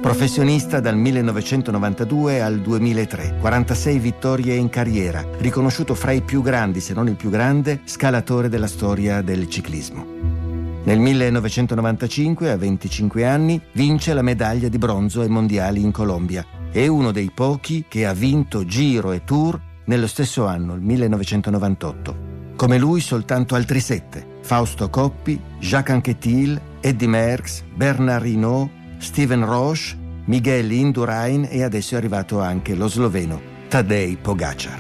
Professionista dal 1992 al 2003, 46 vittorie in carriera, riconosciuto fra i più grandi, se non il più grande, scalatore della storia del ciclismo. Nel 1995, a 25 anni, vince la medaglia di bronzo ai mondiali in Colombia. È uno dei pochi che ha vinto Giro e Tour nello stesso anno, il 1998. Come lui soltanto altri 7: Fausto Coppi, Jacques Anquetil, Eddy Merckx, Bernard Hinault, Steven Roche, Miguel Indurain e adesso è arrivato anche lo sloveno Tadej Pogačar.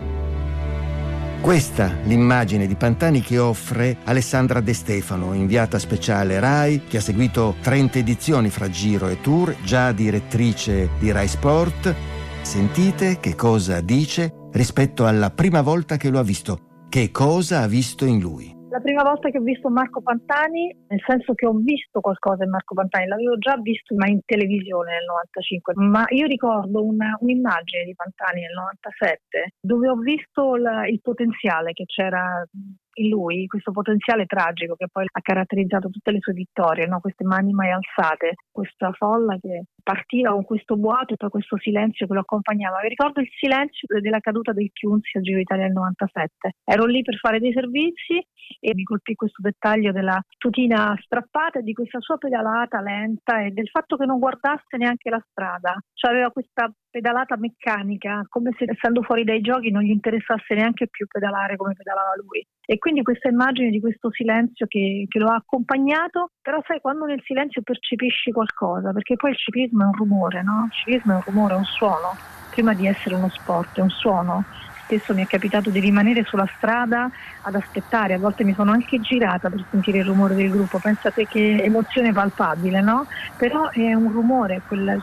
Questa l'immagine di Pantani che offre Alessandra De Stefano, inviata speciale Rai, che ha seguito 30 edizioni fra Giro e Tour, già direttrice di Rai Sport. Sentite che cosa dice rispetto alla prima volta che lo ha visto. Che cosa ha visto in lui? La prima volta che ho visto Marco Pantani, nel senso che ho visto qualcosa in Marco Pantani, l'avevo già visto ma in televisione nel 95, ma io ricordo un'immagine di Pantani nel 97 dove ho visto il potenziale che c'era in lui, questo potenziale tragico che poi ha caratterizzato tutte le sue vittorie, no? Queste mani mai alzate, questa folla che partiva con questo boato e poi questo silenzio che lo accompagnava. Mi ricordo il silenzio della caduta del Chiunzi al Giro d'Italia del 97. Ero lì per fare dei servizi e mi colpì questo dettaglio della tutina strappata e di questa sua pedalata lenta e del fatto che non guardasse neanche la strada. Cioè aveva questa pedalata meccanica, come se essendo fuori dai giochi non gli interessasse neanche più pedalare come pedalava lui. E quindi questa immagine di questo silenzio che lo ha accompagnato, però sai, quando nel silenzio percepisci qualcosa, perché poi il ciclismo è un rumore, no? Il ciclismo è un rumore, è un suono, prima di essere uno sport, è un suono. Spesso mi è capitato di rimanere sulla strada ad aspettare, a volte mi sono anche girata per sentire il rumore del gruppo, pensate che emozione palpabile, no? Però è un rumore,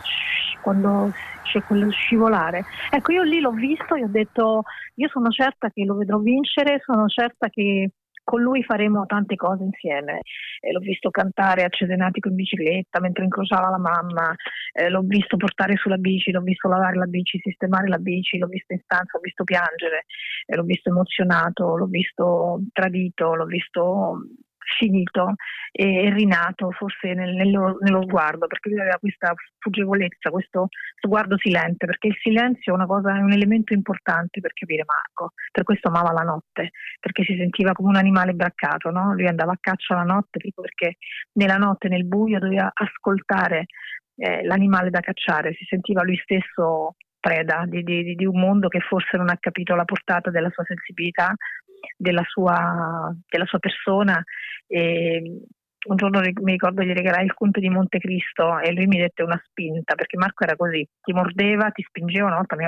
quando c'è quello scivolare. Ecco, io lì l'ho visto e ho detto, io sono certa che lo vedrò vincere, sono certa che con lui faremo tante cose insieme. L'ho visto cantare a Cesenatico in bicicletta mentre incrociava la mamma, l'ho visto portare sulla bici, l'ho visto lavare la bici, sistemare la bici, l'ho visto in stanza, l'ho visto piangere, l'ho visto emozionato, l'ho visto tradito, l'ho visto finito e rinato forse nello sguardo, perché lui aveva questa fuggevolezza, questo sguardo silente, perché il silenzio è è un elemento importante per capire Marco. Per questo amava la notte, perché si sentiva come un animale braccato, no? Lui andava a caccia la notte proprio perché nella notte, nel buio, doveva ascoltare l'animale da cacciare, si sentiva lui stesso preda di un mondo che forse non ha capito la portata della sua sensibilità, della sua persona. E un giorno mi ricordo gli regalai il Conte di Montecristo e lui mi dette una spinta, perché Marco era così, ti mordeva, ti spingeva, una volta mi